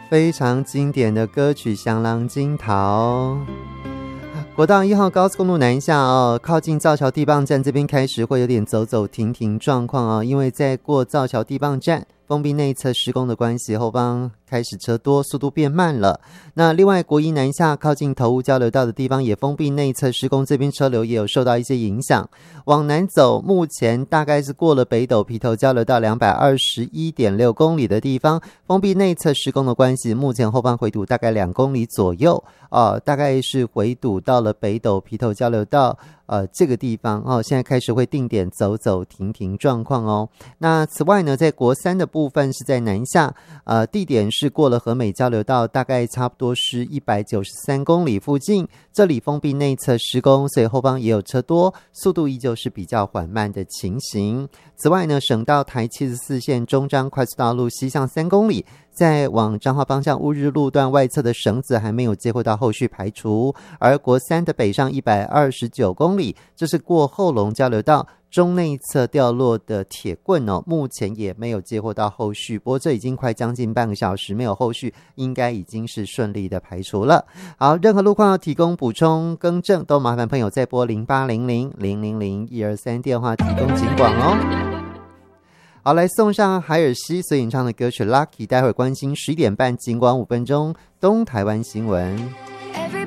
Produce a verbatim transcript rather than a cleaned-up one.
非常经典的歌曲《香囊金桃》。国道一号高速公路南下哦，靠近造桥地磅站这边开始会有点走走停停状况哦，因为在过造桥地磅站封闭内侧施工的关系，后方开始车多，速度变慢了。那另外国一南下靠近头屋交流道的地方也封闭内侧施工，这边车流也有受到一些影响。往南走，目前大概是过了北斗皮头交流道两百二十一点六公里的地方，封闭内侧施工的关系，目前后方回堵大概两公里左右，呃，大概是回堵到了北斗皮头交流道呃这个地方哦，现在开始会定点走走停停状况哦。那此外呢，在国三的部分是在南下，呃，地点是过了和美交流道，大概差不多是一百九十三公里附近，这里封闭内侧施工，所以后方也有车多，速度依旧是比较缓慢的情形。此外呢，省道台七十四线中彰快速道路西向三公里，在往彰化方向乌日路段外侧的绳子还没有接获到后续排除，而国三的北上一百二十九公里，这是过后龙交流道中内侧掉落的铁棍哦，目前也没有接获到后续，不过这已经快将近半个小时没有后续，应该已经是顺利的排除了。好，任何路况要提供补充更正，都麻烦朋友再拨零八零零零零零一二三电话提供警广哦。好，来送上海尔希所演唱的歌曲 Lucky， 待会儿关心十一点半警广五分钟东台湾新闻。